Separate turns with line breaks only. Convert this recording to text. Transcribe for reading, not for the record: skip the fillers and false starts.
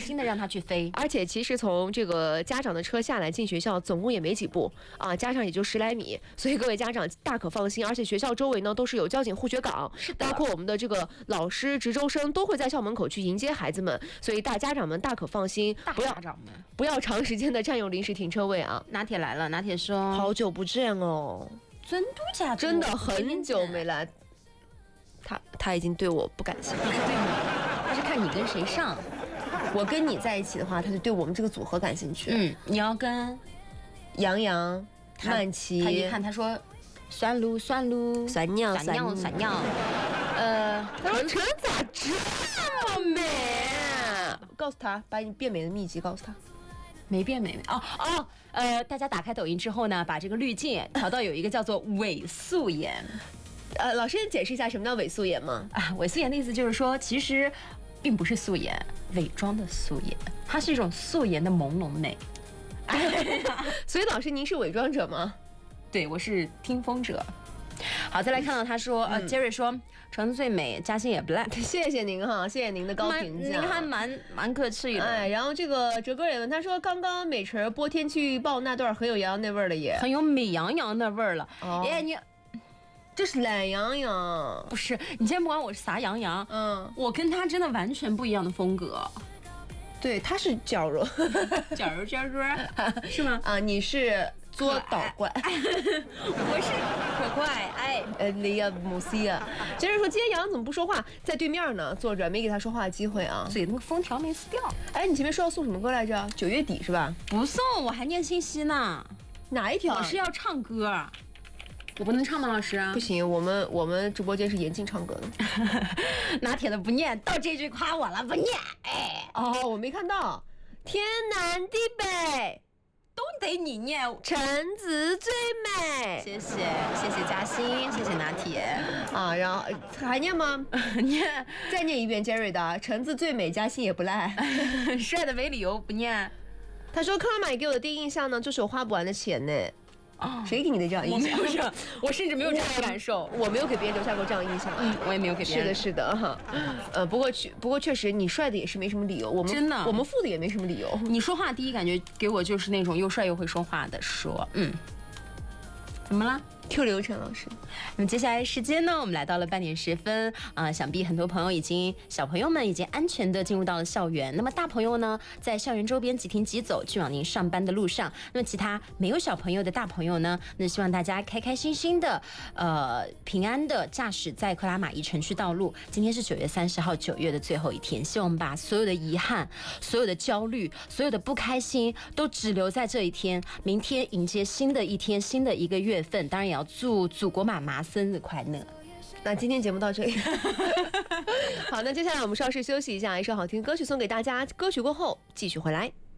心的让他去飞。
而且其实从这个家长的车下来进学校，总共也没几步啊，加上也就10来米，所以各位家长大可放心。而且学校周围呢都是有交警护学岗，包括我们的这个老师、值周生都会在校门口去迎接孩子们，所以家长们大可放心，不要长时间的占用临时停车位啊。
拿铁来了，拿铁说
好久不见哦，
尊嘟家
真的很久没来。他已经对我不感兴趣，
他是看你跟谁上。
我跟你在一起的话，他就对我们这个组合感兴趣。
你要跟
杨洋、曼琪，
他一看他说酸撸酸撸
酸尿
酸尿酸尿，
他说陈咋这么美？告诉他，把你变美的秘籍告诉他。
没变美大家打开抖音之后呢，把这个滤镜调到有一个叫做伪素颜。
老师解释一下什么叫伪素颜吗？
伪素颜的意思就是说，其实并不是素颜，伪装的素颜，它是一种素颜的朦胧美。
所以老师您是伪装者吗？
对，我是听风者。好，再来看到他说，Jerry 说橙子最美，嘉欣也不赖。
谢谢您哈，谢谢您的高评价，
您还蛮客气的。
然后这个哲哥也问他说，刚刚美晨播天气预报那段很有洋洋那味儿了也，
很有美羊羊那味儿了。你
这是懒洋洋，
不是？你先不管我是啥洋洋，我跟他真的完全不一样的风格。
对，他是矫揉，
矫揉娇弱，是吗？
你是作捣怪，
我是可怪，
你呀母西啊。接着说，今天洋洋怎么不说话？在对面呢，坐着，没给他说话的机会啊。
嘴那个封条没撕掉。
你前面说要送什么歌来着？9月底是吧？
不送，我还念信息呢。
哪一条？
老师要唱歌。我不能唱吗，老师？
不行，我们直播间是严禁唱歌的。
拿铁的不念，到这句夸我了，不念。
我没看到。天南地北
都得你念，
橙子最美。
谢谢嘉欣，谢谢拿铁
然后还念吗？
念，
再念一遍 Jerry 的橙子最美，嘉欣也不赖。
帅的没理由不念。
他说克拉玛给我的第一印象呢，就是有花不完的钱呢。谁给你的这样印象？
我没有我甚至没有这样的感受，
我没有给别人留下过这样印象。
我也没有给别人。
是的哈。不过确实你帅的也是没什么理由，
真的，
我们富的也没什么理由。
你说话第一感觉给我就是那种又帅又会说话的说，怎么了
？Q 流程老师。
那么接下来时间呢，我们来到了8点10分想必很多朋友小朋友们已经安全的进入到了校园。那么大朋友呢，在校园周边即停即走，去往您上班的路上。那么其他没有小朋友的大朋友呢，那希望大家开开心心的平安的驾驶在克拉玛依城区道路。今天是9月30号，9月的最后一天，希望我们把所有的遗憾、所有的焦虑、所有的不开心都只留在这一天，明天迎接新的一天、新的一个月份。当然也要祝祖国妈妈生日快乐。
那今天节目到这里。好，那接下来我们稍事休息一下，一首好听歌曲送给大家，歌曲过后继续回来。